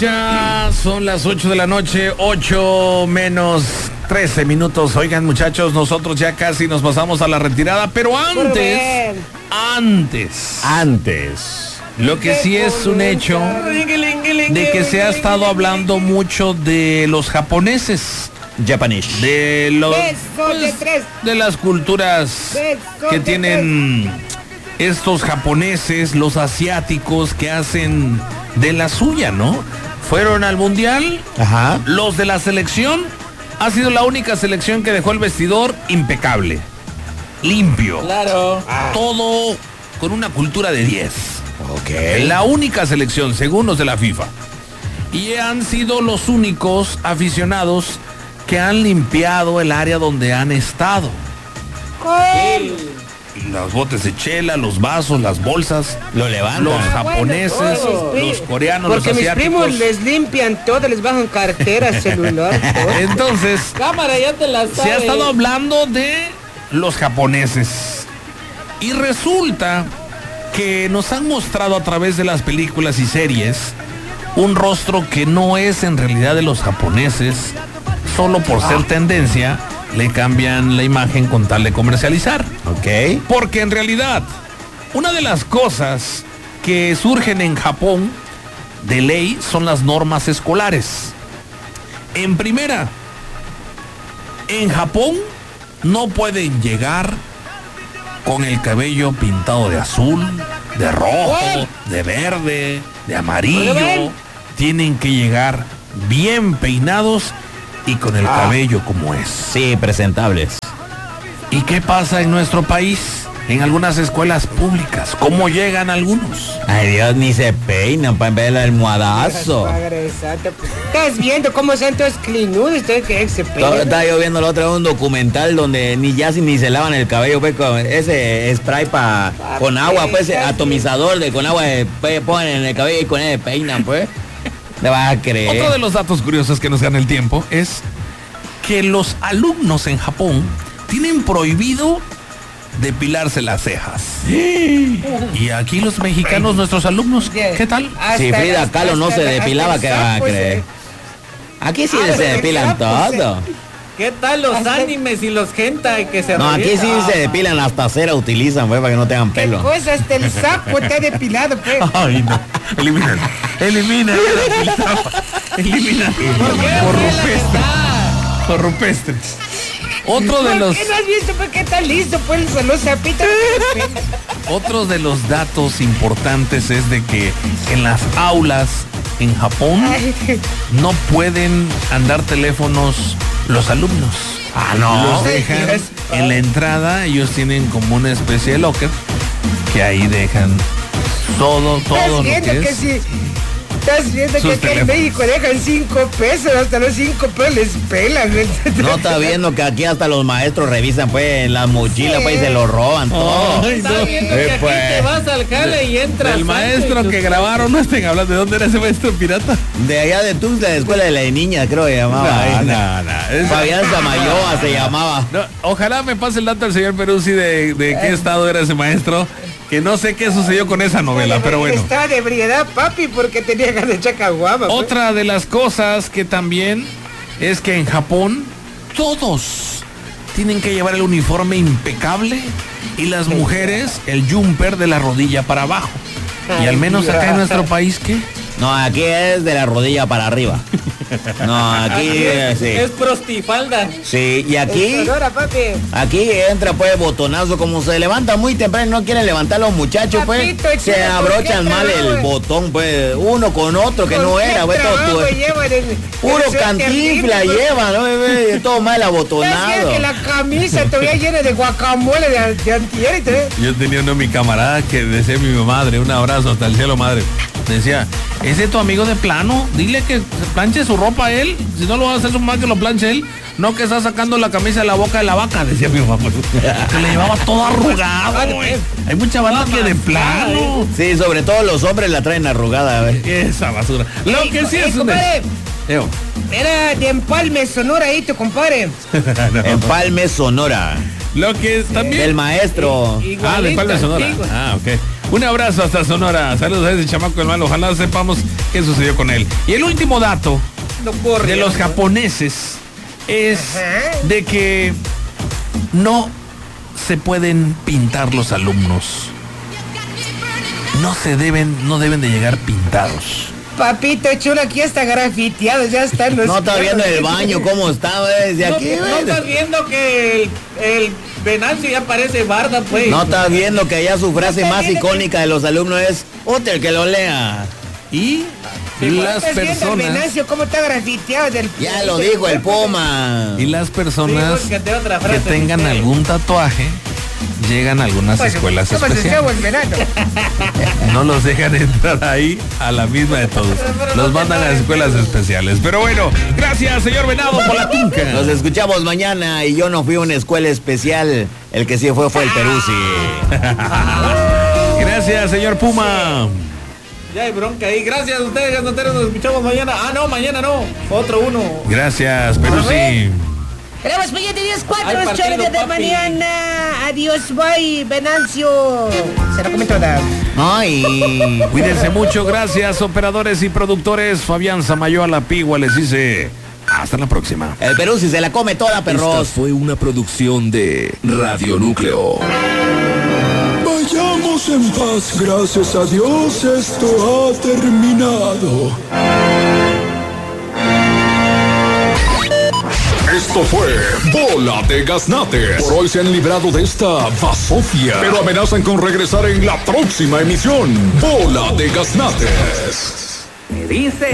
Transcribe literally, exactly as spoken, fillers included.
fecha, son las ocho de la noche, ocho menos trece minutos. Oigan, muchachos, nosotros ya casi nos pasamos a la retirada, pero antes, antes, antes, lo que sí es un hecho de que se ha estado hablando mucho de los japoneses. Japanese. De los pues, de las culturas que tienen estos japoneses, los asiáticos que hacen de la suya, ¿no? Fueron al mundial. Ajá. Los de la selección ha sido la única selección que dejó el vestidor impecable, limpio. Claro. Todo con una cultura de diez. Ok. La única selección, según los de la FIFA. Y han sido los únicos aficionados que han limpiado el área donde han estado. Sí. Los botes de chela, los vasos, las bolsas, lo levantan. Los japoneses, bueno, los, los coreanos, porque los mis asiáticos. primos les limpian todo, les bajan cartera, celular, todo. Entonces, cámara, ya te la sabes. Se ha estado hablando de los japoneses. Y resulta que nos han mostrado a través de las películas y series un rostro que no es en realidad de los japoneses. Solo por ser tendencia, le cambian la imagen con tal de comercializar. Ok. Porque en realidad, una de las cosas que surgen en Japón de ley son las normas escolares. En primera, en Japón no pueden llegar con el cabello pintado de azul, de rojo, de verde, de amarillo. Tienen que llegar bien peinados y con el ah, cabello como es. Sí, presentables. ¿Y qué pasa en nuestro país? En algunas escuelas públicas, ¿cómo llegan algunos? Ay, Dios, ni se peinan para ver el almohadazo. Estás viendo cómo son todos clinudos, ustedes que se peinan. Estaba yo viendo el otro un documental donde ni ya ni se lavan el cabello, pues con ese spray pa, con agua, pues atomizador de con agua, pues, ponen en el cabello y con él peinan, pues. ¿Le vas a creer? Otro de los datos curiosos que nos gana el tiempo es que los alumnos en Japón tienen prohibido depilarse las cejas. Y aquí los mexicanos, nuestros alumnos, ¿qué tal? Si Frida Kahlo no se depilaba, ¿qué vas a creer? Aquí sí se depilan todo. ¿Qué tal los animes y los hentai que se No, aquí sí se depilan, hasta cera utilizan, pues, para que no tengan pelo. Pues hasta el sapo está depilado, pues. Ay, no. Elimina. Elimina. Elimina. Por rupestre. Por rupestre. Otro de los... ¿Por qué no has visto? ¿Por qué está listo? Pues los zapitos. Otro de los datos importantes es de que en las aulas en Japón no pueden andar teléfonos los alumnos. Ah, no. Los dejan en la entrada, ellos tienen como una especie de locker que ahí dejan todo, todo lo que, que es. Si... Estás viendo que aquí en México dejan cinco pesos, hasta los cinco pesos les pelan. No está viendo que aquí hasta los maestros revisan, pues, en la mochila, sí. Pues, y se lo roban todo. Oh, está no. viendo que eh, pues. Aquí te vas al jale y entras. El maestro que grabaron, no estén hablando, ¿de dónde era ese maestro pirata? De allá de Tuxtla, de escuela de la niña, creo que llamaba. No, no, no. Fabián Samayoa se llamaba. No, ojalá me pase el dato al señor Peruzzi de, de qué estado era ese maestro. Que no sé qué sucedió con esa novela, pero bueno. Estaba de ebriedad, papi, porque tenía ganas de chacaguama. Otra de las cosas que también es que en Japón todos tienen que llevar el uniforme impecable y las mujeres el jumper de la rodilla para abajo. Y al menos acá en nuestro país, ¿qué? No, aquí es de la rodilla para arriba. No, aquí, aquí es, sí. es prostifalda. Sí, y aquí Sonora, papi. Aquí entra pues botonazo, como se levanta muy temprano y no quieren levantar los muchachos, pues Papito, se abrochan mal el botón, pues uno con otro que no era, pues todo tu... puro cantinfla lleva, ¿no? Todo mal abotonado. Que la camisa todavía llena de guacamole de, de antier. Yo tenía uno de mi camarada que decía mi madre, un abrazo hasta el cielo, madre. Decía, ese es tu amigo de plano, dile que planche su ropa a él, si no lo va a hacer su mamá que lo planche él, no que está sacando la camisa de la boca de la vaca, decía mi mamá. Se le llevaba todo arrugado, güey. Hay mucha banda que de plano. Sí, sobre todo los hombres la traen arrugada, güey. Esa basura. Lo Ey, que sí ey, es un... Evo. Era de Empalme, Sonora, ahí tu compadre. No. Empalme, Sonora. Lo que también... Del maestro. Ah, de Empalme, Sonora. Ah, ok. Un abrazo hasta Sonora. Saludos a ese chamaco del mal. Ojalá sepamos qué sucedió con él. Y el último dato no corre, de los japoneses es de que no se pueden pintar los alumnos. No se deben, no deben de llegar pintados. Papito chulo, aquí está grafiteado, ya están los... No está viendo el baño, cómo está desde no, aquí. No estás viendo que el, el Venancio ya parece barda, pues. No estás viendo que ya su frase más icónica de los alumnos es otro que lo lea. Y sí, las personas... Venancio, cómo está grafiteado del... Ya lo dijo el Puma. Y las personas sí, que, otra frase, que tengan usted. algún tatuaje llegan a algunas pues, escuelas especiales. No los dejan entrar ahí a la misma de todos. Los mandan a escuelas especiales. Pero bueno, gracias, señor Venado, por la tunca. Nos escuchamos mañana y yo no fui a una escuela especial. El que sí fue fue el Peruzzi. Gracias, señor Puma. Ya hay bronca ahí. Gracias a ustedes, gasnoteros. Nos escuchamos mañana. Ah, no, mañana no. Otro uno. Gracias, Peruzzi. Tenemos mañana diez cuatro, los choles de papi. Mañana. Adiós, bye, Venancio. Se lo comento nada. Ay. Cuídense mucho, gracias, operadores y productores. Fabián Samayo a la Pigua les dice hasta la próxima. El Peruzzi se la come toda, perros. Esta fue una producción de Radio Núcleo. Vayamos en paz, gracias a Dios, esto ha terminado. Esto fue Bola de Gaznate. Por hoy se han librado de esta basofia, pero amenazan con regresar en la próxima emisión. Bola de Gaznates. Me dice